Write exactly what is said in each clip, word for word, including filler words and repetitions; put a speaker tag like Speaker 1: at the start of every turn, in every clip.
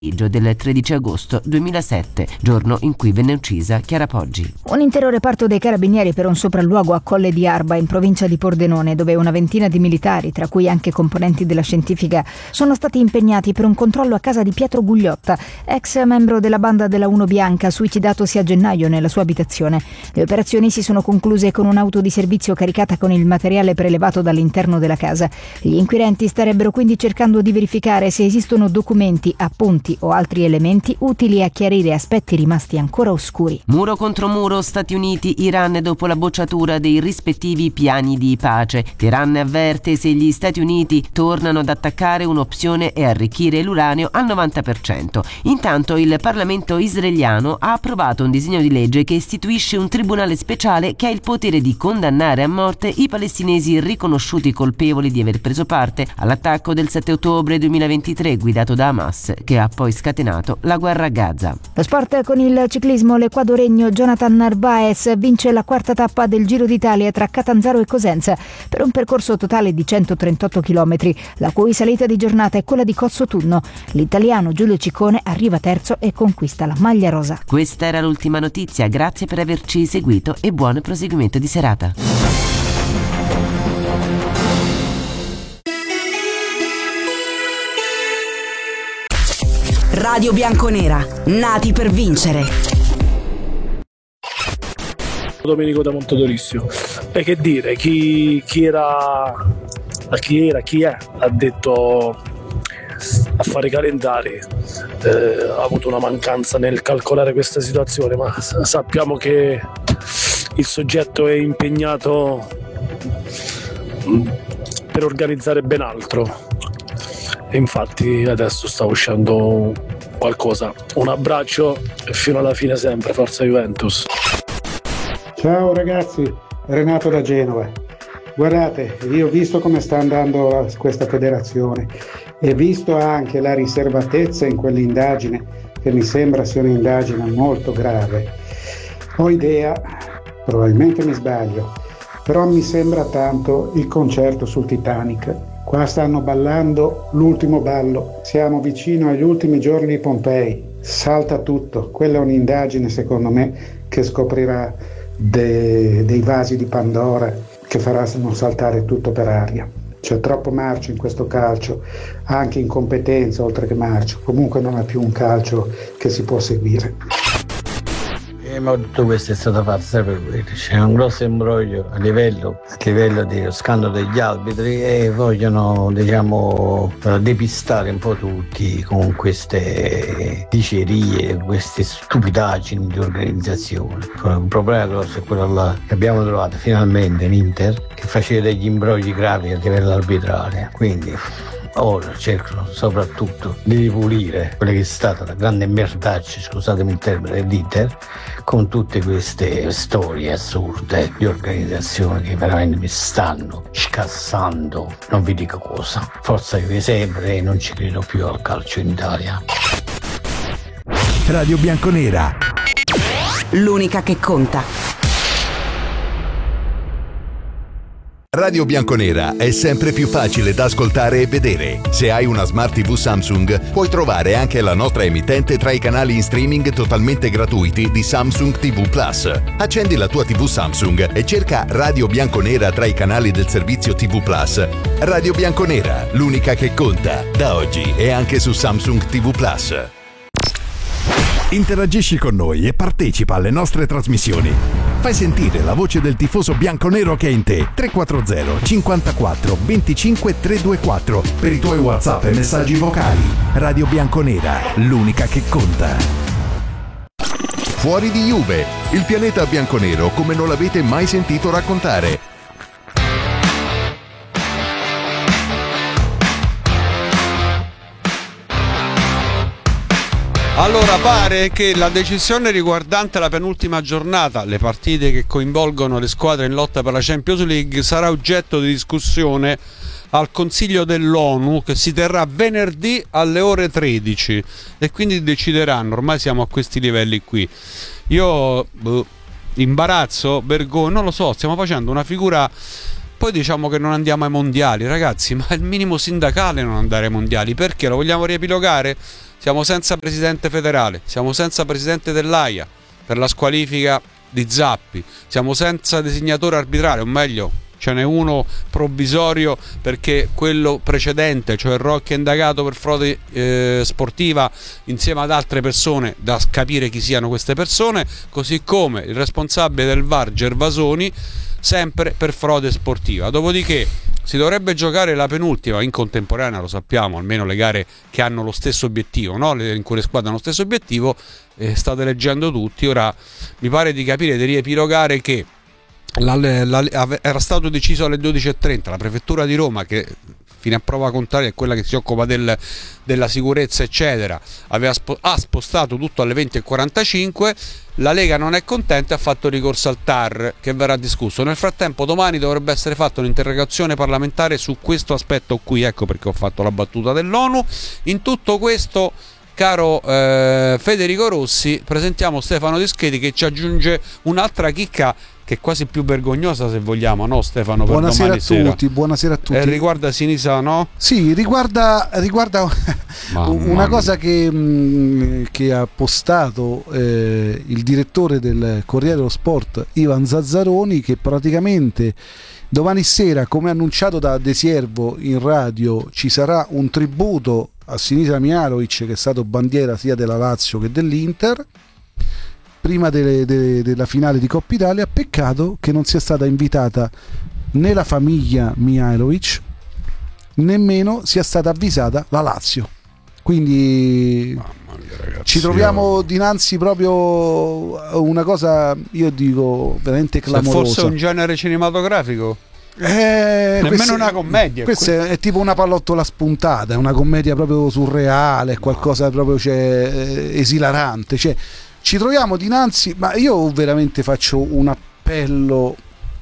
Speaker 1: del tredici agosto duemilasette, giorno in cui venne uccisa Chiara Poggi.
Speaker 2: Un intero reparto dei carabinieri per un sopralluogo a Colle di Arba, in provincia di Pordenone, dove una ventina di militari, tra cui anche componenti della scientifica, sono stati impegnati per un controllo a casa di Pietro Gugliotta, ex membro della banda della Uno Bianca, suicidatosi a gennaio nella sua abitazione. Le operazioni si sono concluse con un'auto di servizio caricata con il materiale prelevato dall'interno della casa. Gli inquirenti starebbero quindi cercando di verificare se esistono documenti, appunti o altri elementi utili a chiarire aspetti rimasti ancora oscuri.
Speaker 1: Muro contro muro, Stati Uniti, Iran dopo la bocciatura dei rispettivi piani di pace. Teheran avverte: se gli Stati Uniti tornano ad attaccare, un'opzione è arricchire l'uranio al novanta per cento. Intanto il Parlamento israeliano ha approvato un disegno di legge che istituisce un tribunale speciale che ha il potere di condannare a morte i palestinesi riconosciuti colpevoli di aver preso parte all'attacco del sette ottobre duemilaventitré guidato da Hamas, che ha poi scatenato la guerra a Gaza.
Speaker 2: Lo sport con il ciclismo. L'equadoregno Jonathan Narvaez vince la quarta tappa del Giro d'Italia tra Catanzaro e Cosenza per un percorso totale di centotrentotto chilometri, la cui salita di giornata è quella di Cozzotunno. L'italiano Giulio Ciccone arriva terzo e conquista la maglia rosa.
Speaker 1: Questa era l'ultima notizia, grazie per averci seguito e buon proseguimento di serata.
Speaker 3: Radio Bianconera, nati per vincere.
Speaker 4: Domenico da Montodorissimo. E che dire, chi, chi era, chi era, chi è, ha detto a fare i calendari, eh, ha avuto una mancanza nel calcolare questa situazione, ma sappiamo che il soggetto è impegnato per organizzare ben altro. E infatti adesso sta uscendo qualcosa. Un abbraccio e fino alla fine sempre, forza Juventus.
Speaker 5: Ciao ragazzi, Renato da Genova. Guardate, io ho visto come sta andando questa federazione e visto anche la riservatezza in quell'indagine, che mi sembra sia un'indagine molto grave. Ho idea, probabilmente mi sbaglio, però mi sembra tanto il concerto sul Titanic. Qua stanno ballando l'ultimo ballo, siamo vicino agli ultimi giorni di Pompei, salta tutto. Quella è un'indagine secondo me che scoprirà de- dei vasi di Pandora che faranno saltare tutto per aria. C'è troppo marcio in questo calcio, anche incompetenza oltre che marcio, comunque non è più un calcio che si può seguire.
Speaker 6: Eh, ma tutto questo è stato fatto sempre per c'è un grosso imbroglio a livello, a livello dello scandalo degli arbitri e vogliono, diciamo, depistare un po' tutti con queste dicerie, queste stupidaggini di organizzazione. Un problema grosso è quello là che abbiamo trovato finalmente in Inter, che faceva degli imbrogli gravi a livello arbitrale, quindi ora cercano soprattutto di ripulire quella che è stata la grande merdaccia, scusatemi il termine, dell'Inter, con tutte queste storie assurde di organizzazione che veramente mi stanno scassando, non vi dico cosa. Forza io sempre e non ci credo più al calcio in Italia.
Speaker 7: Radio Bianconera,
Speaker 3: l'unica che conta.
Speaker 7: Radio Bianconera è sempre più facile da ascoltare e vedere. Se hai una Smart tivù Samsung, puoi trovare anche la nostra emittente tra i canali in streaming totalmente gratuiti di Samsung tivù Plus. Accendi la tua tivù Samsung e cerca Radio Bianconera tra i canali del servizio tivù Plus. Radio Bianconera, l'unica che conta, da oggi è anche su Samsung tivù Plus. Interagisci con noi e partecipa alle nostre trasmissioni. Fai sentire la voce del tifoso bianconero che è in te. tre quattro zero cinquantaquattro venticinque trecentoventiquattro per i tuoi WhatsApp e messaggi vocali. Radio Bianconera, l'unica che conta. Fuori di Juve, il pianeta bianconero come non l'avete mai sentito raccontare.
Speaker 8: Allora, pare che la decisione riguardante la penultima giornata, le partite che coinvolgono le squadre in lotta per la Champions League, sarà oggetto di discussione al Consiglio dell'ONU, che si terrà venerdì alle ore tredici, e quindi decideranno. Ormai siamo a questi livelli qui. Io boh, imbarazzo, vergogna, non lo so, stiamo facendo una figura. Poi diciamo che non andiamo ai mondiali, ragazzi, ma è il minimo sindacale non andare ai mondiali. Perché? Lo vogliamo riepilogare? siamo senza presidente federale, siamo senza presidente dell'A I A per la squalifica di Zappi, siamo senza designatore arbitrale, o meglio ce n'è uno provvisorio perché quello precedente, cioè Rocchi, è indagato per frode eh, sportiva insieme ad altre persone, da capire chi siano queste persone, così come il responsabile del V A R Gervasoni, sempre per frode sportiva. Dopodiché si dovrebbe giocare la penultima in contemporanea, lo sappiamo, almeno le gare che hanno lo stesso obiettivo, no? Le, in cui le squadre hanno lo stesso obiettivo, eh, state leggendo tutti. Ora mi pare di capire, di riepilogare che la, la, era stato deciso alle dodici e trenta, la prefettura di Roma, che fino a prova contraria è quella che si occupa del, della sicurezza eccetera, aveva spo, ha spostato tutto alle venti e quarantacinque. La Lega non è contenta e ha fatto ricorso al T A R, che verrà discusso. Nel frattempo domani dovrebbe essere fatta un'interrogazione parlamentare su questo aspetto qui, ecco perché ho fatto la battuta dell'ONU. In tutto questo, caro eh, Federico Rossi, presentiamo Stefano Descheti che ci aggiunge un'altra chicca che è quasi più vergognosa, se vogliamo, no Stefano? Per
Speaker 9: buonasera a
Speaker 8: sera.
Speaker 9: tutti, buonasera a tutti.
Speaker 8: Eh, riguarda Sinisa, no?
Speaker 9: Sì, riguarda, riguarda una cosa che, mh, che ha postato eh, il direttore del Corriere dello Sport, Ivan Zazzaroni, che praticamente domani sera, come annunciato da De Siervo in radio, ci sarà un tributo a Sinisa Mihajlović, che è stato bandiera sia della Lazio che dell'Inter, prima delle, delle, della finale di Coppa Italia. Peccato che non sia stata invitata né la famiglia Mihajlović, nemmeno sia stata avvisata la Lazio. Quindi
Speaker 8: Mamma mia, ragazzi,
Speaker 9: ci troviamo
Speaker 8: io...
Speaker 9: dinanzi proprio a una cosa, io dico, veramente clamorosa.
Speaker 8: Se fosse un genere cinematografico,
Speaker 9: eh,
Speaker 8: nemmeno
Speaker 9: questa,
Speaker 8: una commedia.
Speaker 9: Questa è, è tipo una pallottola spuntata, è una commedia proprio surreale, qualcosa proprio, cioè, esilarante, cioè ci troviamo dinanzi, ma io veramente faccio un appello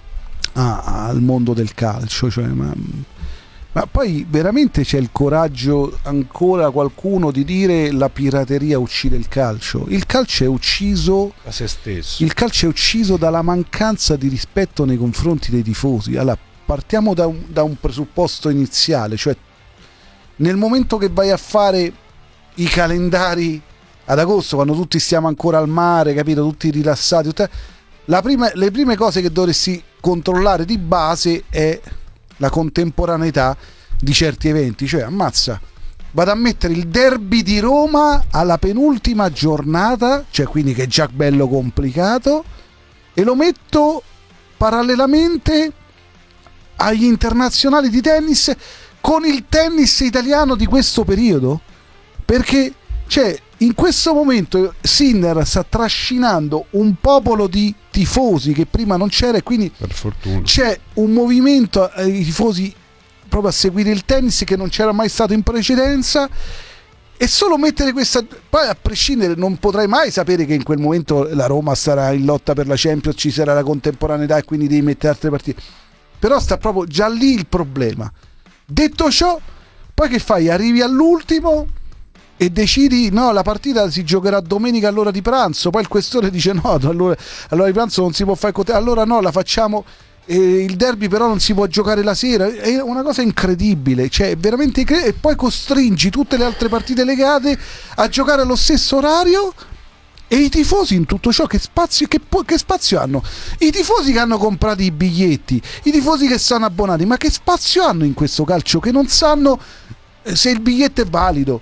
Speaker 9: a, al mondo del calcio, cioè, ma, ma poi veramente c'è il coraggio ancora qualcuno di dire la pirateria uccide il calcio. Il calcio è ucciso
Speaker 8: da se stesso.
Speaker 9: Il calcio è ucciso dalla mancanza di rispetto nei confronti dei tifosi. Allora, partiamo da un, da un presupposto iniziale, cioè nel momento che vai a fare i calendari ad agosto, quando tutti stiamo ancora al mare, capito, tutti rilassati, tutte, la prima, le prime cose che dovresti controllare di base è la contemporaneità di certi eventi. Cioè, ammazza, vado a mettere il derby di Roma alla penultima giornata, cioè quindi che è già bello complicato, e lo metto parallelamente agli internazionali di tennis con il tennis italiano di questo periodo, perché cioè in questo momento Sinner sta trascinando un popolo di tifosi che prima non c'era, e quindi
Speaker 8: per fortuna
Speaker 9: c'è un movimento eh, i tifosi proprio a seguire il tennis che non c'era mai stato in precedenza. E solo mettere questa, poi a prescindere non potrai mai sapere che in quel momento la Roma sarà in lotta per la Champions, ci sarà la contemporaneità e quindi devi mettere altre partite, però sta proprio già lì il problema. Detto ciò, poi che fai? Arrivi all'ultimo e decidi no, la partita si giocherà domenica all'ora di pranzo, poi il questore dice no, allora, all'ora di pranzo non si può fare, allora no, la facciamo, eh, il derby però non si può giocare la sera. È una cosa incredibile, cioè veramente incredibile. E poi costringi tutte le altre partite legate a giocare allo stesso orario, e i tifosi in tutto ciò che spazio, che, che spazio hanno? I tifosi che hanno comprato i biglietti, i tifosi che sono abbonati, ma che spazio hanno in questo calcio, che non sanno se il biglietto è valido,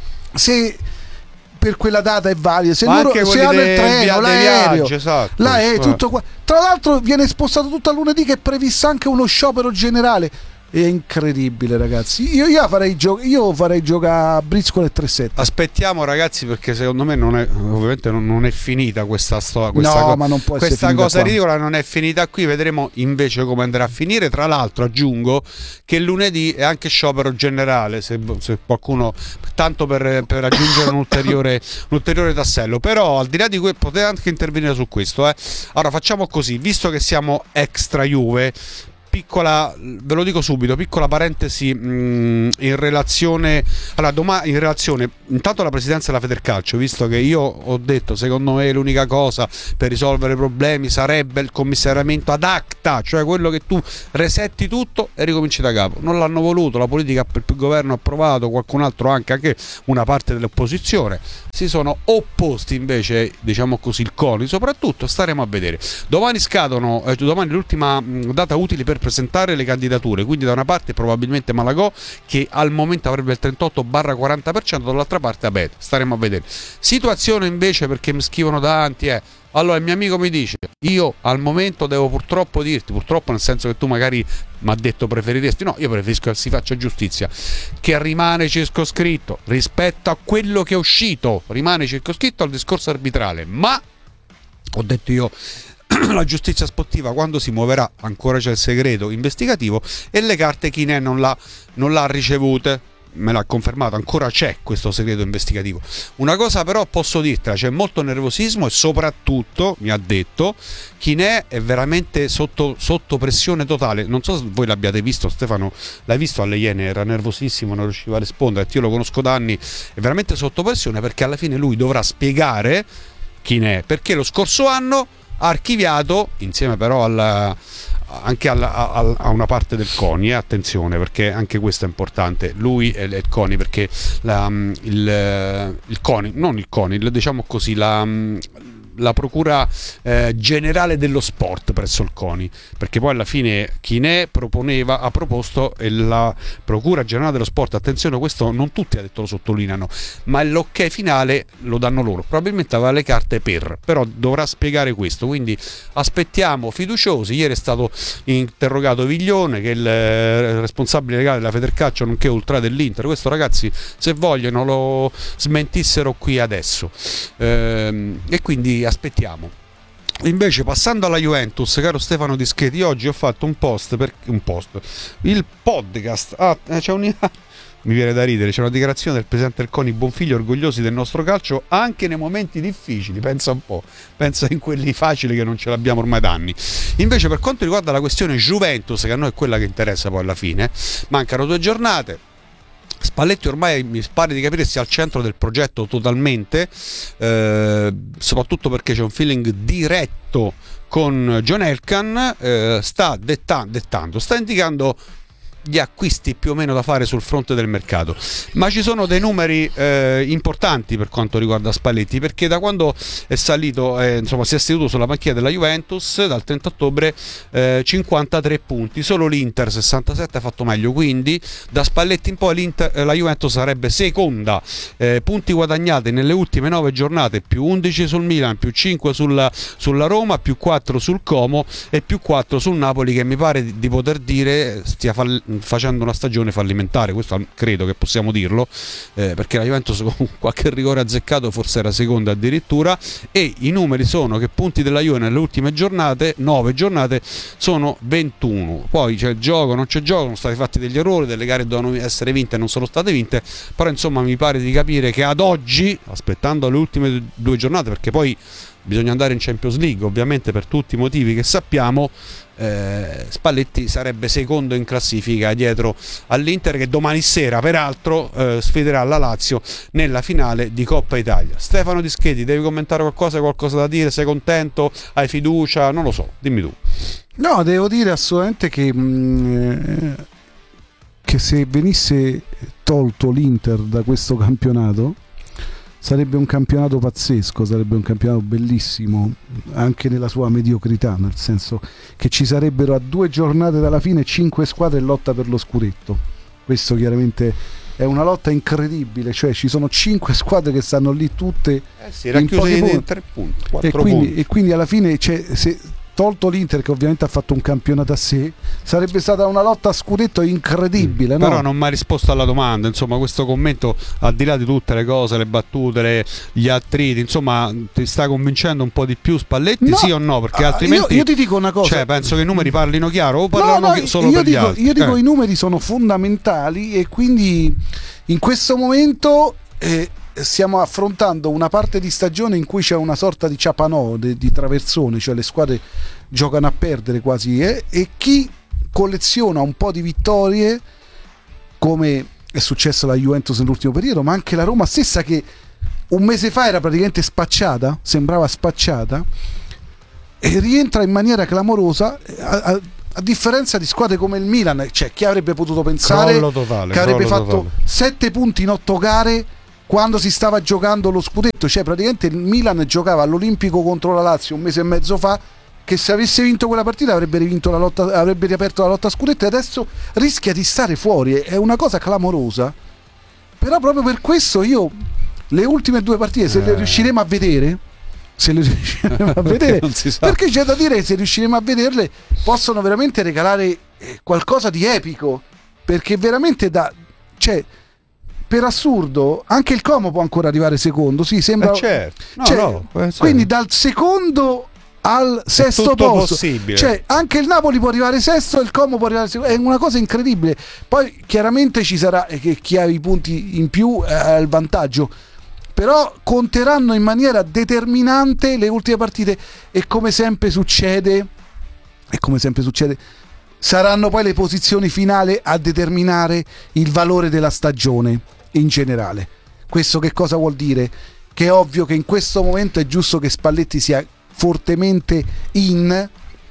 Speaker 9: se per quella data è valido, se, loro, se hanno il treno, l'aereo,
Speaker 8: viaggio, esatto.
Speaker 9: l'aereo, tutto qua. Tra l'altro viene spostato tutto a lunedì, che è previsto anche uno sciopero generale. È incredibile, ragazzi. Io, io farei gio- io farei giocare a briscola e tre sette.
Speaker 8: Aspettiamo, ragazzi, perché secondo me non è, ovviamente non, non è finita questa storia. Questa
Speaker 9: no,
Speaker 8: co-
Speaker 9: ma non può essere
Speaker 8: questa cosa
Speaker 9: qua.
Speaker 8: ridicola non è finita qui. Vedremo invece come andrà a finire. Tra l'altro, aggiungo che lunedì è anche sciopero generale. Se, se qualcuno, tanto per, per aggiungere un ulteriore, un ulteriore tassello. Però, al di là di questo, potete anche intervenire su questo. Eh. Allora, facciamo così: visto che siamo extra Juve, piccola, ve lo dico subito, piccola parentesi mh, in relazione allora, domani, in relazione intanto alla presidenza della Federcalcio, visto che io ho detto secondo me l'unica cosa per risolvere i problemi sarebbe il commissariamento ad acta, cioè quello che tu resetti tutto e ricominci da capo. Non l'hanno voluto, la politica, il governo ha approvato, qualcun altro anche, anche una parte dell'opposizione si sono opposti, invece diciamo così il CONI soprattutto, staremo a vedere. Domani scadono, eh, domani è l'ultima mh, data utile per presentare le candidature, quindi da una parte probabilmente Malagò che al momento avrebbe il trentotto quaranta per cento, dall'altra parte Abete, staremo a vedere. Situazione invece, perché mi scrivono davanti, è eh, allora il mio amico mi dice, io al momento devo purtroppo dirti, purtroppo nel senso che tu magari mi ha detto preferiresti, no, io preferisco che si faccia giustizia, che rimane circoscritto rispetto a quello che è uscito, rimane circoscritto al discorso arbitrale, ma ho detto io la giustizia sportiva quando si muoverà ancora c'è il segreto investigativo e le carte Chinè non l'ha, non l'ha ricevute, me l'ha confermato, ancora c'è questo segreto investigativo. Una cosa però posso dirtela, c'è molto nervosismo e soprattutto mi ha detto Chinè è veramente sotto, sotto pressione totale. Non so se voi l'abbiate visto, Stefano l'hai visto alle Iene, era nervosissimo, non riusciva a rispondere, io lo conosco da anni, è veramente sotto pressione perché alla fine lui dovrà spiegare Chinè perché lo scorso anno ha archiviato, insieme però alla, anche alla, a, a una parte del CONI, eh, attenzione perché anche questo è importante, lui e il CONI, perché la, il, il CONI, non il CONI, diciamo così, la, la procura eh, generale dello sport presso il CONI, perché poi alla fine Chinè proponeva, ha proposto e la procura generale dello sport, attenzione questo non tutti ha detto lo sottolineano, ma l'ok finale lo danno loro, probabilmente aveva le carte per, però dovrà spiegare questo, quindi aspettiamo fiduciosi. Ieri è stato interrogato Viglione, che è il responsabile legale della Federcalcio nonché ultra dell'Inter. Questo ragazzi se vogliono lo smentissero qui adesso, ehm, e quindi aspettiamo. Invece passando alla Juventus, caro Stefano Dischetti, oggi ho fatto un post, per, un post il podcast, ah, c'è un mi viene da ridere, c'è una dichiarazione del presidente del CONI Bonfiglio, orgogliosi del nostro calcio anche nei momenti difficili, pensa un po', pensa in quelli facili che non ce l'abbiamo ormai da anni. Invece per quanto riguarda la questione Juventus, che a noi è quella che interessa poi alla fine, mancano due giornate, Spalletti ormai mi pare di capire sia al centro del progetto totalmente, eh, soprattutto perché c'è un feeling diretto con John Elkann, eh, sta detta- dettando, sta indicando gli acquisti più o meno da fare sul fronte del mercato, ma ci sono dei numeri eh, importanti per quanto riguarda Spalletti, perché da quando è salito, eh, insomma si è seduto sulla panchina della Juventus dal trenta ottobre, eh, cinquantatré punti, solo l'Inter sessantasette ha fatto meglio, quindi da Spalletti in poi l'Inter, eh, la Juventus sarebbe seconda, eh, punti guadagnati nelle ultime nove giornate, più undici sul Milan, più cinque sulla, sulla Roma, più quattro sul Como e più quattro sul Napoli, che mi pare di, di poter dire stia fall- facendo una stagione fallimentare, questo credo che possiamo dirlo, eh, perché la Juventus con qualche rigore azzeccato forse era seconda addirittura, e i numeri sono che punti della Juve nelle ultime giornate, nove giornate, sono ventuno, poi c'è il gioco, non c'è gioco, sono stati fatti degli errori, delle gare dovevano essere vinte e non sono state vinte, però insomma mi pare di capire che ad oggi, aspettando le ultime due giornate, perché poi bisogna andare in Champions League ovviamente per tutti i motivi che sappiamo, eh, Spalletti sarebbe secondo in classifica dietro all'Inter, che domani sera peraltro eh, sfiderà la Lazio nella finale di Coppa Italia. Stefano Dischetti, devi commentare qualcosa, hai qualcosa da dire, sei contento, hai fiducia, non lo so, dimmi tu.
Speaker 9: No, devo dire assolutamente che, mh, che se venisse tolto l'Inter da questo campionato sarebbe un campionato pazzesco, sarebbe un campionato bellissimo anche nella sua mediocrità, nel senso che ci sarebbero a due giornate dalla fine cinque squadre in lotta per lo scudetto. Questo chiaramente è una lotta incredibile, cioè ci sono cinque squadre che stanno lì tutte
Speaker 8: eh sì, racchiuse in tre punti,
Speaker 9: e quindi,
Speaker 8: punti.
Speaker 9: e quindi alla fine c'è, se, tolto l'Inter, che ovviamente ha fatto un campionato a sé, sarebbe stata una lotta a scudetto incredibile, mm, no?
Speaker 8: Però non mi ha risposto alla domanda, insomma questo commento, al di là di tutte le cose, le battute, le, gli attriti, insomma ti sta convincendo un po' di più Spalletti, no, sì o no? Perché altrimenti
Speaker 9: io, io ti dico una cosa,
Speaker 8: cioè penso che i numeri parlino chiaro o parlano
Speaker 9: no, no,
Speaker 8: solo
Speaker 9: io
Speaker 8: per
Speaker 9: dico,
Speaker 8: gli altri.
Speaker 9: Io dico
Speaker 8: eh.
Speaker 9: i numeri sono fondamentali e quindi in questo momento eh, stiamo affrontando una parte di stagione in cui c'è una sorta di ciapanò, di, di traversone, cioè le squadre giocano a perdere quasi, eh, e chi colleziona un po' di vittorie, come è successo alla Juventus nell'ultimo periodo, ma anche la Roma stessa, che un mese fa era praticamente spacciata, sembrava spacciata, e rientra in maniera clamorosa, a, a, a differenza di squadre come il Milan. Cioè, chi avrebbe potuto pensare
Speaker 8: totale,
Speaker 9: che avrebbe fatto
Speaker 8: totale.
Speaker 9: sette punti in otto gare quando si stava giocando lo scudetto? Cioè, praticamente il Milan giocava all'Olimpico contro la Lazio un mese e mezzo fa, che se avesse vinto quella partita avrebbe rivinto la lotta, avrebbe riaperto la lotta a scudetto, e adesso rischia di stare fuori. È una cosa clamorosa. Però proprio per questo io le ultime due partite, se le riusciremo a vedere, se le riusciremo a vedere, perché, perché c'è da dire che se riusciremo a vederle possono veramente regalare qualcosa di epico, perché veramente da, cioè, per assurdo anche il Como può ancora arrivare secondo, sì, sembra,
Speaker 8: eh certo. no,
Speaker 9: cioè,
Speaker 8: no,
Speaker 9: quindi dal secondo al sesto posto,
Speaker 8: possibile.
Speaker 9: Cioè anche il Napoli può arrivare sesto e il Como può arrivare secondo. È una cosa incredibile. Poi chiaramente ci sarà che chi ha i punti in più ha il vantaggio, però conteranno in maniera determinante le ultime partite, e come sempre succede e come sempre succede saranno poi le posizioni finali a determinare il valore della stagione in generale. Questo che cosa vuol dire? Che è ovvio che in questo momento è giusto che Spalletti sia fortemente in,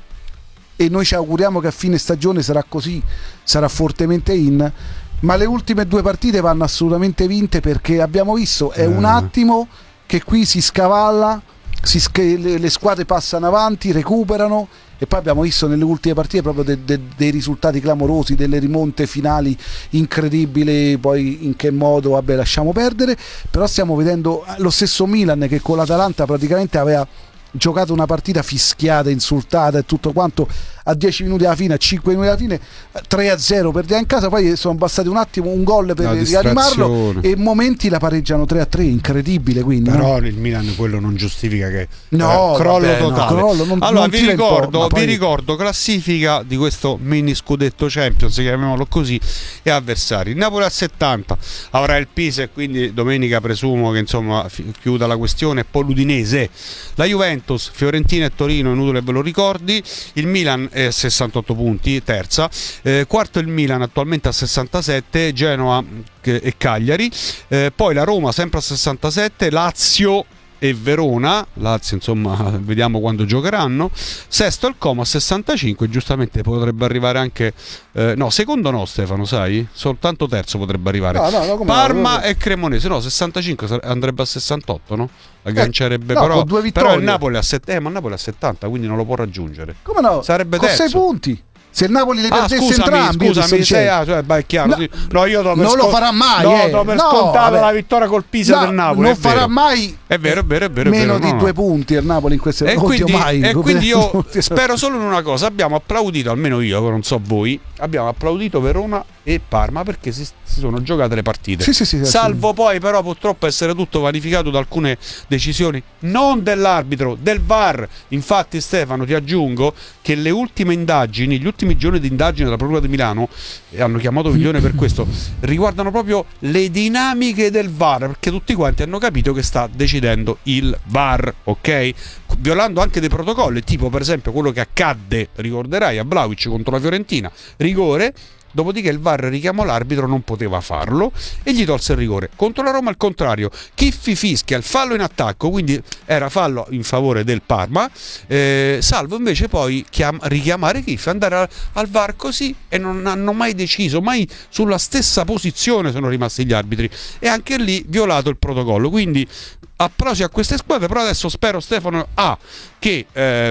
Speaker 9: e noi ci auguriamo che a fine stagione sarà così, sarà fortemente in, ma le ultime due partite vanno assolutamente vinte, perché abbiamo visto è un attimo che qui si scavalla, si sc- le, le squadre passano avanti, recuperano, e poi abbiamo visto nelle ultime partite proprio de- de- dei risultati clamorosi, delle rimonte finali incredibili. Poi in che modo, vabbè, lasciamo perdere, però stiamo vedendo lo stesso Milan che con l'Atalanta praticamente aveva giocato una partita fischiata, insultata e tutto quanto, a dieci minuti alla fine, a cinque minuti alla fine, tre a zero perdeva in casa, poi sono bastati un attimo, un gol per rianimarlo, e momenti la pareggiano tre a tre, incredibile. Quindi
Speaker 8: però
Speaker 9: no?
Speaker 8: il Milan quello non giustifica che
Speaker 9: no,
Speaker 8: eh, crollo
Speaker 9: vabbè,
Speaker 8: totale.
Speaker 9: No, crollo, non,
Speaker 8: allora
Speaker 9: non
Speaker 8: vi ricordo,
Speaker 9: poi...
Speaker 8: vi ricordo classifica di questo mini scudetto Champions, chiamiamolo così, e avversari. Il Napoli a settanta avrà il Pisa, e quindi domenica presumo che insomma chiuda la questione, e poi l'Udinese, la Juventus, Fiorentina e Torino, inutile ve lo ricordi. Il Milan è a sessantotto punti, terza, eh, quarto il Milan attualmente a sessantasette, Genoa e Cagliari, eh, poi la Roma sempre a sessantasette, Lazio e Verona, Lazio insomma vediamo quando giocheranno, sesto il Como a sessantacinque, giustamente potrebbe arrivare anche eh, no, secondo no Stefano, sai? Soltanto terzo potrebbe arrivare.
Speaker 9: No, no, no,
Speaker 8: Parma
Speaker 9: no,
Speaker 8: e Cremonese, no, sessantacinque andrebbe a sessantotto, no? Aggancerebbe,
Speaker 9: eh, no,
Speaker 8: però,
Speaker 9: con due vittorie.
Speaker 8: però il Napoli a sette, eh, ma il Napoli a settanta, quindi non lo può raggiungere.
Speaker 9: Come no?
Speaker 8: Sarebbe
Speaker 9: con
Speaker 8: terzo.
Speaker 9: sei punti. Se il Napoli le
Speaker 8: ah,
Speaker 9: perdesse
Speaker 8: scusami,
Speaker 9: entrambi,
Speaker 8: scusami, sei, ah, cioè, beh, è chiaro,
Speaker 9: no,
Speaker 8: sì. No, io do per
Speaker 9: non
Speaker 8: scont-
Speaker 9: lo farà mai,
Speaker 8: no,
Speaker 9: eh.
Speaker 8: do per
Speaker 9: no,
Speaker 8: scontata
Speaker 9: vabbè.
Speaker 8: la vittoria col Pisa
Speaker 9: no,
Speaker 8: del Napoli.
Speaker 9: Non
Speaker 8: è
Speaker 9: farà
Speaker 8: vero.
Speaker 9: mai
Speaker 8: È vero, è vero, è vero.
Speaker 9: meno
Speaker 8: è vero,
Speaker 9: di
Speaker 8: no,
Speaker 9: due
Speaker 8: no.
Speaker 9: punti il Napoli in queste
Speaker 8: E
Speaker 9: Oddio,
Speaker 8: quindi,
Speaker 9: mai,
Speaker 8: e quindi io spero solo in una cosa: abbiamo applaudito, almeno io, non so voi, abbiamo applaudito Verona e Parma perché si, si sono giocate le partite.
Speaker 9: Sì, sì, sì,
Speaker 8: Salvo poi però purtroppo essere tutto vanificato da alcune decisioni non dell'arbitro, del V A R. Infatti Stefano, ti aggiungo che le ultime indagini, gli ultimi giorni di indagine della Procura di Milano, e hanno chiamato Viglione per questo, riguardano proprio le dinamiche del V A R, perché tutti quanti hanno capito che sta decidendo il V A R, ok? Violando anche dei protocolli, tipo per esempio quello che accadde, ricorderai, a Vlahovic contro la Fiorentina, rigore. Dopodiché il V A R richiamò l'arbitro, non poteva farlo e gli tolse il rigore. Contro la Roma al contrario, Chiffi fischia il fallo in attacco, quindi era fallo in favore del Parma, eh, salvo invece poi chiam- richiamare Chiffi, andare al-, al V A R così, e non hanno mai deciso, mai sulla stessa posizione sono rimasti gli arbitri, e anche lì violato il protocollo. Quindi applausi a queste squadre, però adesso spero, Stefano, A, che...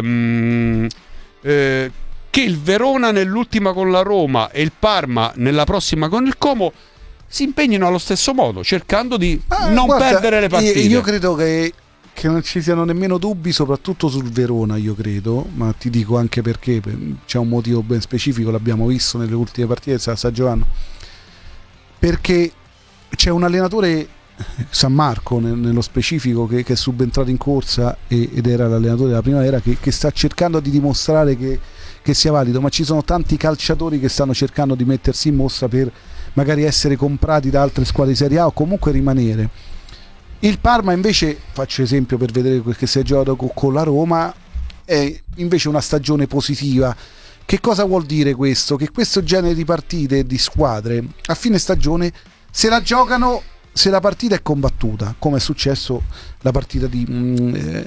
Speaker 8: Ehm, eh, che il Verona nell'ultima con la Roma e il Parma nella prossima con il Como si impegnino allo stesso modo, cercando di
Speaker 9: ah,
Speaker 8: non
Speaker 9: guarda,
Speaker 8: perdere le partite.
Speaker 9: Io, io credo che, che non ci siano nemmeno dubbi, soprattutto sul Verona, io credo, ma ti dico anche perché c'è un motivo ben specifico, l'abbiamo visto nelle ultime partite, sta, sta giocando, perché c'è un allenatore, San Marco nello specifico, che, che è subentrato in corsa e, ed era l'allenatore della primavera, che, che sta cercando di dimostrare che che sia valido, ma ci sono tanti calciatori che stanno cercando di mettersi in mostra per magari essere comprati da altre squadre di Serie A o comunque rimanere. Il Parma invece, faccio esempio per vedere quel che si è giocato con la Roma, è invece una stagione positiva, Che cosa vuol dire questo? Che questo genere di partite, di squadre, a fine stagione se la giocano se la partita è combattuta, come è successo la partita di, mh,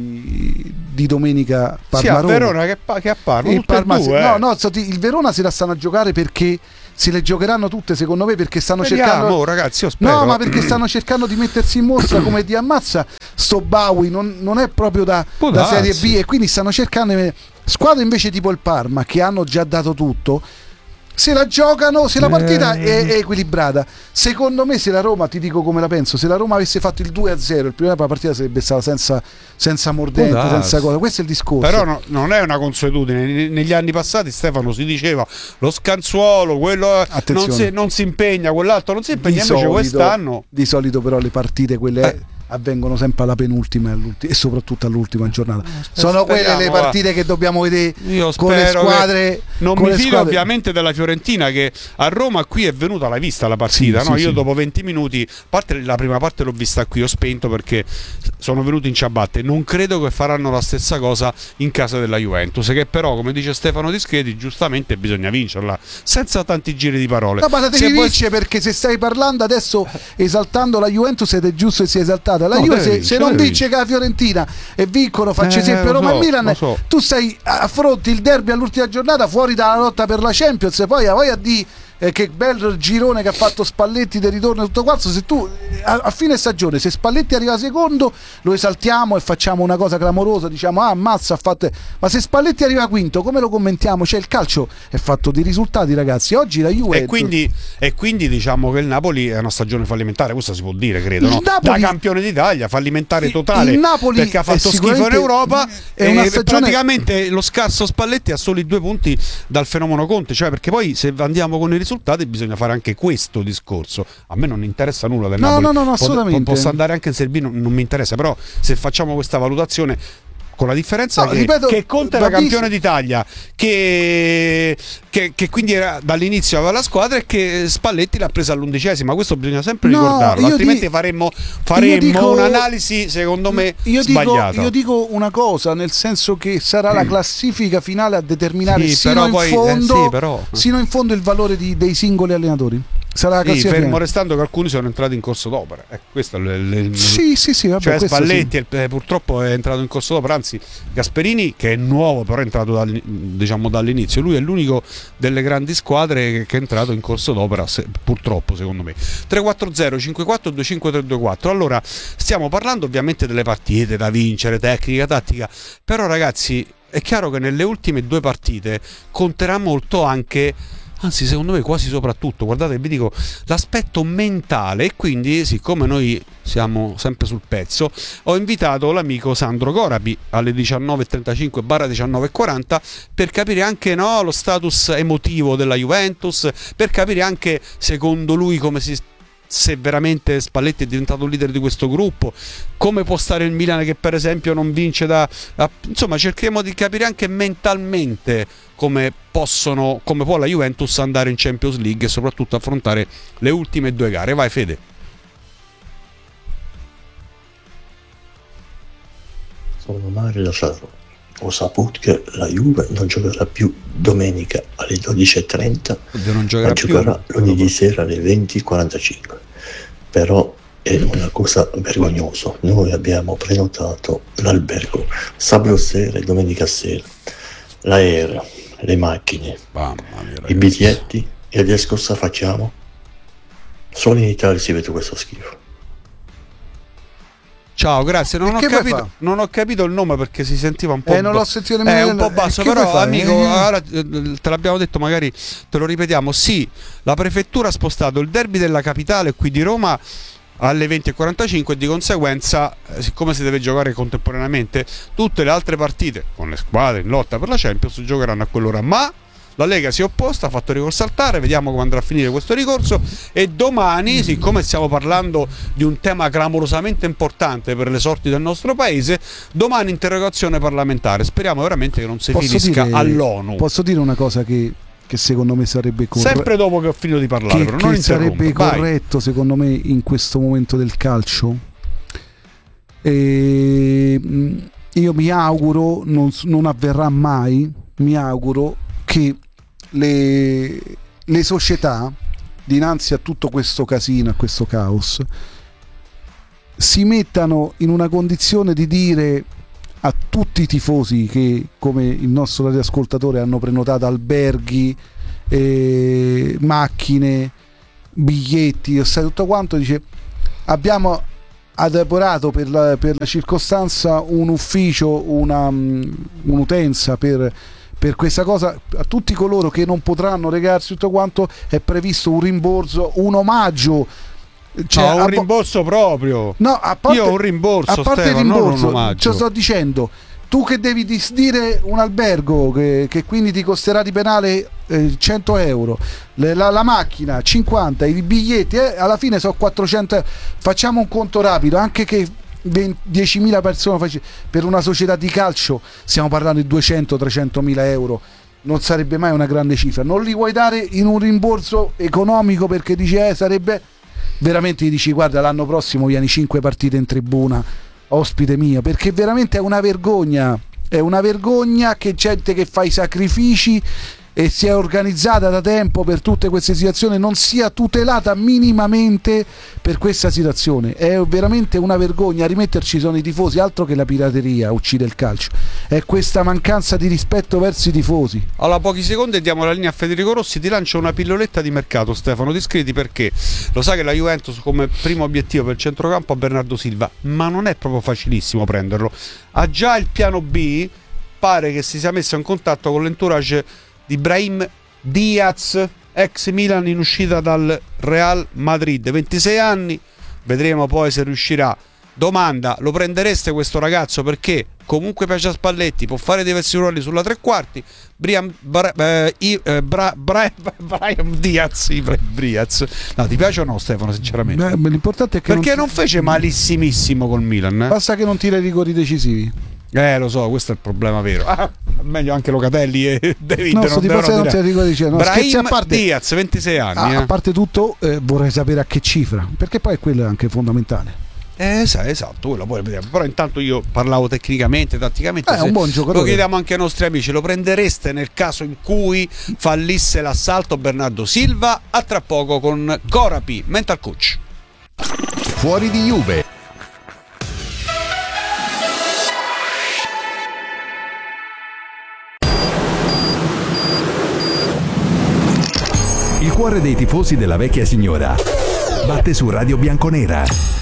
Speaker 9: di, di domenica Parma-Roma.
Speaker 8: Sì, a Verona che, che a Parma,
Speaker 9: il, Parma
Speaker 8: due,
Speaker 9: no,
Speaker 8: eh.
Speaker 9: no, il Verona se la stanno a giocare perché se le giocheranno tutte, secondo me, perché stanno
Speaker 8: Vediamo,
Speaker 9: cercando
Speaker 8: ragazzi, io spero.
Speaker 9: no, ma perché stanno cercando di mettersi in mostra come di ammazza sto Bawi, non, non è proprio da, da Serie B, e quindi stanno cercando squadre invece tipo il Parma che hanno già dato tutto. Se la giocano, se la partita è, è equilibrata. Secondo me, se la Roma, ti dico come la penso, se la Roma avesse fatto il due a zero, il prima partita sarebbe stata senza, senza mordente, oh, senza cosa. Questo è il discorso.
Speaker 8: Però no, non è una consuetudine. Negli anni passati, Stefano, si diceva lo scanzuolo, quello non si, non si impegna, quell'altro non si impegna. Di invece solito, quest'anno
Speaker 9: di solito però le partite quelle eh. avvengono sempre alla penultima e soprattutto all'ultima giornata. Sono quelle le partite che dobbiamo vedere.
Speaker 8: Io
Speaker 9: con le squadre.
Speaker 8: Non
Speaker 9: con
Speaker 8: mi
Speaker 9: le
Speaker 8: fido
Speaker 9: squadre.
Speaker 8: ovviamente della Fiorentina, che a Roma qui è venuta alla vista la partita.
Speaker 9: Sì,
Speaker 8: no?
Speaker 9: sì,
Speaker 8: Io
Speaker 9: sì.
Speaker 8: dopo venti minuti, a parte la prima parte l'ho vista qui, ho spento perché sono venuti in ciabatte. Non credo che faranno la stessa cosa in casa della Juventus, che però, come dice Stefano Discheti, giustamente bisogna vincerla senza tanti giri di parole.
Speaker 9: No, ma la devi
Speaker 8: Se
Speaker 9: vincere
Speaker 8: vuoi...
Speaker 9: perché se stai parlando adesso esaltando la Juventus ed è giusto che sia esaltata. La
Speaker 8: No,
Speaker 9: Juve
Speaker 8: deve
Speaker 9: se,
Speaker 8: vincere,
Speaker 9: se non
Speaker 8: deve
Speaker 9: vince che la Fiorentina e vincono, faccio
Speaker 8: Eh,
Speaker 9: esempio
Speaker 8: lo
Speaker 9: Roma
Speaker 8: so,
Speaker 9: e Milan,
Speaker 8: lo so.
Speaker 9: tu stai affronti il derby all'ultima giornata fuori dalla lotta per la Champions, e poi vai a di eh, che bel girone che ha fatto Spalletti del ritorno e tutto quanto. Se tu a, a fine stagione, se Spalletti arriva secondo, lo esaltiamo e facciamo una cosa clamorosa, diciamo ah ammazza, ha fatto. Ma se Spalletti arriva quinto, come lo commentiamo? Cioè il calcio è fatto di risultati, ragazzi. Oggi la Juve
Speaker 8: E quindi, e quindi diciamo che il Napoli è una stagione fallimentare, questo si può dire, credo, no?
Speaker 9: Napoli,
Speaker 8: da campione d'Italia, fallimentare totale,
Speaker 9: il Napoli
Speaker 8: perché ha fatto schifo in Europa
Speaker 9: è
Speaker 8: e
Speaker 9: una stagione...
Speaker 8: praticamente lo scarso Spalletti ha soli due punti dal fenomeno Conte, cioè perché poi se andiamo con i risultati bisogna fare anche questo discorso. A me non interessa nulla del
Speaker 9: no,
Speaker 8: Napoli,
Speaker 9: no, no, no, assolutamente.
Speaker 8: Pot- posso andare anche in Serie B, non, non mi interessa, però se facciamo questa valutazione con la differenza
Speaker 9: no,
Speaker 8: che,
Speaker 9: ripeto,
Speaker 8: che Conte era campione d'Italia, che, che, che quindi era, dall'inizio aveva la squadra, e che Spalletti l'ha presa all'undicesima. Questo bisogna sempre
Speaker 9: no,
Speaker 8: ricordarlo, altrimenti
Speaker 9: di...
Speaker 8: faremmo, faremmo
Speaker 9: dico...
Speaker 8: un'analisi secondo me
Speaker 9: io
Speaker 8: sbagliata.
Speaker 9: Dico, io dico una cosa, nel senso che sarà la classifica finale a determinare
Speaker 8: sì,
Speaker 9: sino,
Speaker 8: però
Speaker 9: in
Speaker 8: poi,
Speaker 9: fondo,
Speaker 8: eh, sì, però.
Speaker 9: sino in fondo il valore di, dei singoli allenatori. Sarà la
Speaker 8: sì, fermo
Speaker 9: finale.
Speaker 8: restando che alcuni sono entrati in corso d'opera, eh, questo è il, il,
Speaker 9: sì sì sì vabbè,
Speaker 8: cioè Spalletti
Speaker 9: sì.
Speaker 8: eh, purtroppo è entrato in corso d'opera, anzi Gasperini, che è nuovo però è entrato dal, diciamo dall'inizio, lui è l'unico delle grandi squadre che, che è entrato in corso d'opera, se, purtroppo secondo me. Tre quattro zero cinque quattro due cinque tre due quattro. Allora stiamo parlando ovviamente delle partite da vincere, tecnica, tattica, però ragazzi è chiaro che nelle ultime due partite conterà molto anche, anzi secondo me quasi soprattutto, guardate vi dico, l'aspetto mentale. E quindi, siccome noi siamo sempre sul pezzo, ho invitato l'amico Sandro Corapi alle diciannove e trentacinque diciannove e quaranta per capire anche no, lo status emotivo della Juventus, per capire anche secondo lui come si, se veramente Spalletti è diventato il leader di questo gruppo, come può stare il Milan che per esempio non vince da, da insomma cercheremo di capire anche mentalmente come possono, come può la Juventus andare in Champions League e soprattutto affrontare le ultime due gare. Vai Fede.
Speaker 10: Sono Mario da Ferro. Ho saputo che la Juve non giocherà più domenica alle dodici e trenta,
Speaker 8: non giocherà
Speaker 10: ma
Speaker 8: più,
Speaker 10: giocherà lunedì sera alle venti e quarantacinque. Però è una cosa vergognosa. Noi abbiamo prenotato l'albergo sabato sera e domenica sera, l'aereo, le macchine,
Speaker 8: Mamma mia,
Speaker 10: i biglietti, e adesso cosa facciamo? Solo in Italia si vede questo schifo.
Speaker 8: Ciao, grazie. Non ho, capito, non ho capito il nome perché si sentiva un po'
Speaker 9: eh, non l'ho sentito nemmeno.
Speaker 8: È un po' basso, però amico, eh. Ora, te l'abbiamo detto, magari te lo ripetiamo. Sì, la prefettura ha spostato il derby della capitale qui di Roma alle venti e quarantacinque e di conseguenza, siccome si deve giocare contemporaneamente, tutte le altre partite con le squadre in lotta per la Champions giocheranno a quell'ora. Ma la Lega si è opposta, ha fatto ricorso al T A R, vediamo come andrà a finire questo ricorso, e domani, siccome stiamo parlando di un tema clamorosamente importante per le sorti del nostro paese, domani interrogazione parlamentare, speriamo veramente che non si
Speaker 9: posso
Speaker 8: finisca
Speaker 9: dire,
Speaker 8: all'ONU.
Speaker 9: Posso dire una cosa che, che secondo me sarebbe corretto,
Speaker 8: sempre dopo che ho finito di parlare,
Speaker 9: che,
Speaker 8: però non
Speaker 9: che sarebbe
Speaker 8: Vai.
Speaker 9: corretto secondo me in questo momento del calcio, e io mi auguro, non, non avverrà mai, mi auguro che le, le società, dinanzi a tutto questo casino, a questo caos, si mettano in una condizione di dire a tutti i tifosi che, come il nostro radioascoltatore, hanno prenotato alberghi, eh, macchine, biglietti, tutto quanto, dice: abbiamo adoprato per la, per la circostanza un ufficio, una, um, un'utenza per, per questa cosa. A tutti coloro che non potranno recarsi tutto quanto è previsto un rimborso, un omaggio. Cioè,
Speaker 8: no, un rimborso proprio.
Speaker 9: No, a parte,
Speaker 8: io ho un rimborso,
Speaker 9: a parte
Speaker 8: Stefano,
Speaker 9: il rimborso,
Speaker 8: non un omaggio.
Speaker 9: Ci sto dicendo, tu che devi disdire un albergo che, che quindi ti costerà di penale eh, cento euro, le, la, la macchina cinquanta, i biglietti, eh, alla fine sono quattrocento. Facciamo un conto rapido, anche che diecimila persone face, per una società di calcio stiamo parlando di duecento trecentomila euro. Non sarebbe mai una grande cifra. Non li vuoi dare in un rimborso economico perché dici eh, sarebbe... Veramente gli dici: guarda, l'anno prossimo vieni cinque partite in tribuna, ospite mio, perché veramente è una vergogna, è una vergogna che gente che fa i sacrifici e si è organizzata da tempo per tutte queste situazioni non sia tutelata minimamente per questa situazione. È veramente una vergogna. A rimetterci sono i tifosi, altro che la pirateria uccide il calcio, è questa mancanza di rispetto verso i tifosi.
Speaker 8: Allora, pochi secondi diamo la linea a Federico Rossi. Ti lancio una pilloletta di mercato, Stefano, ti iscritti, perché lo sai che la Juventus come primo obiettivo per il centrocampo ha Bernardo Silva, ma non è proprio facilissimo prenderlo. Ha già il piano B, pare che si sia messo in contatto con l'entourage di Brahim Diaz, ex Milan in uscita dal Real Madrid, ventisei anni, vedremo poi se riuscirà. Domanda: lo prendereste questo ragazzo? Perché comunque piace a Spalletti, può fare diversi ruoli sulla tre quarti. Brian Bra, eh, eh, Bra, Bra, Brian Diaz, Diaz. No, ti piace o no, Stefano, sinceramente?
Speaker 9: Beh, l'importante è che
Speaker 8: perché non,
Speaker 9: non
Speaker 8: ti... fece malissimissimo col Milan, eh?
Speaker 9: Basta che non tira i rigori decisivi.
Speaker 8: Eh, lo so, questo è il problema vero. Ah, meglio anche Locatelli e David.
Speaker 9: No,
Speaker 8: non
Speaker 9: di base non ti rigori decisivi. No,
Speaker 8: Brahim
Speaker 9: a parte,
Speaker 8: Diaz, ventisei anni.
Speaker 9: A,
Speaker 8: eh.
Speaker 9: a parte tutto, eh, vorrei sapere a che cifra, perché poi quello è anche fondamentale.
Speaker 8: Eh, esatto, quello poi vediamo. Però intanto io parlavo tecnicamente, tatticamente.
Speaker 9: Eh, è un buon giocatore.
Speaker 8: Lo chiediamo anche ai nostri amici: lo prendereste nel caso in cui fallisse l'assalto Bernardo Silva? A tra poco con Corapi, mental coach.
Speaker 7: Fuori di Juve.
Speaker 11: Il cuore dei tifosi della vecchia signora batte su Radio Bianconera.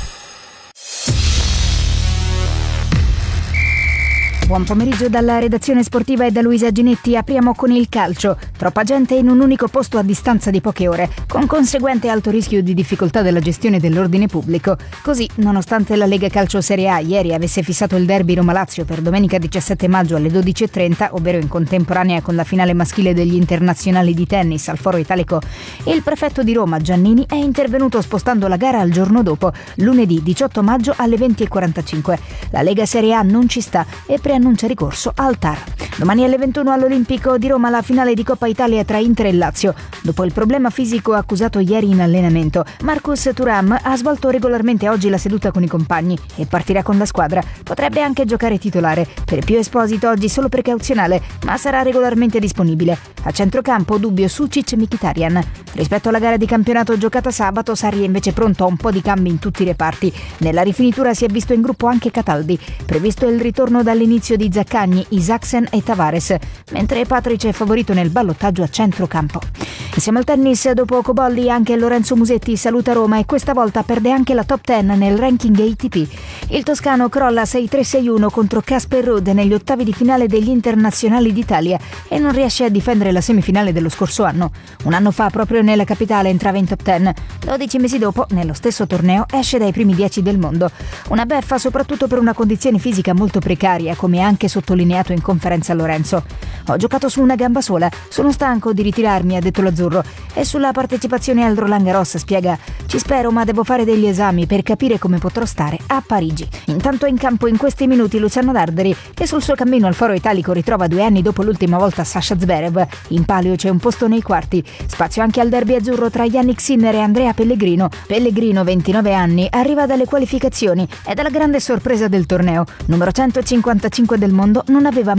Speaker 2: Buon pomeriggio dalla redazione sportiva e da Luisa Ginetti. Apriamo con il calcio. Troppa gente in un unico posto a distanza di poche ore, con conseguente alto rischio di difficoltà della gestione dell'ordine pubblico. Così, nonostante la Lega Calcio Serie A ieri avesse fissato il derby Roma-Lazio per domenica diciassette maggio alle dodici e trenta, ovvero in contemporanea con la finale maschile degli internazionali di tennis al Foro Italico, il prefetto di Roma, Giannini, è intervenuto spostando la gara al giorno dopo, lunedì diciotto maggio alle venti e quarantacinque. La Lega Serie A non ci sta e pre annuncia ricorso al T A R. Domani alle ventuno all'Olimpico di Roma la finale di Coppa Italia tra Inter e Lazio. Dopo il problema fisico accusato ieri in allenamento, Marcus Thuram ha svolto regolarmente oggi la seduta con i compagni e partirà con la squadra. Potrebbe anche giocare titolare. Per Pio Esposito oggi solo precauzionale, ma sarà regolarmente disponibile. A centrocampo dubbio Sucic-Mkhitaryan. Rispetto alla gara di campionato giocata sabato, Sarri è invece pronto a un po' di cambi in tutti i reparti. Nella rifinitura si è visto in gruppo anche Cataldi. Previsto il ritorno dall'inizio di Zaccagni, Isaacsen e Tavares, mentre Patric è favorito nel ballottaggio a centrocampo. Insieme al tennis, dopo Cobolli, anche Lorenzo Musetti saluta Roma e questa volta perde anche la top dieci nel ranking A T P. Il toscano crolla sei tre sei uno contro Casper Ruud negli ottavi di finale degli internazionali d'Italia e non riesce a difendere la semifinale dello scorso anno. Un anno fa, proprio nella capitale, entrava in top dieci. dodici mesi dopo, nello stesso torneo, esce dai primi dieci del mondo. Una beffa soprattutto per una condizione fisica molto precaria, come anche sottolineato in conferenza Lorenzo. Ho giocato su una gamba sola, sono stanco di ritirarmi, ha detto l'azzurro, e sulla partecipazione al Roland Garros spiega: ci spero, ma devo fare degli esami per capire come potrò stare a Parigi. Intanto è in campo in questi minuti Luciano Darderi, che sul suo cammino al Foro Italico ritrova due anni dopo l'ultima volta Sasha Zverev. In palio c'è un posto nei quarti, spazio anche al derby azzurro tra Yannick Sinner e Andrea Pellegrino. Pellegrino, ventinove anni, arriva dalle qualificazioni ed è la grande sorpresa del torneo. Numero centocinquantacinque del mondo, non aveva mai vinto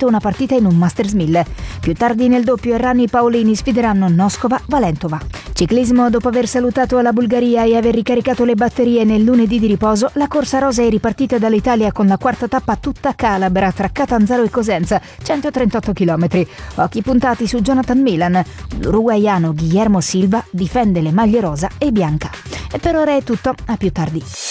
Speaker 2: una partita in un Masters mille. Più tardi nel doppio Errani e Paolini sfideranno Noskova-Valentova. Ciclismo: dopo aver salutato la Bulgaria e aver ricaricato le batterie nel lunedì di riposo, la corsa rosa è ripartita dall'Italia con la quarta tappa tutta calabra tra Catanzaro e Cosenza, centotrentotto chilometri. Occhi puntati su Jonathan Milan. L'uruguaiano Guillermo Silva difende le maglie rosa e bianca. E per ora è tutto, a più tardi.